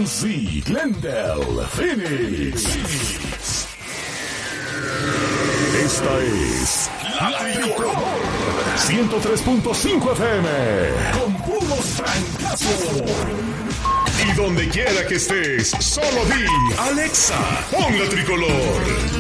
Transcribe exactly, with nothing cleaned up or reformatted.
Z, Glendale, Phoenix. Esta es La Tricolor ciento tres punto cinco F M con puros francazos. Y donde quiera que estés, solo di Alexa, pon La Tricolor.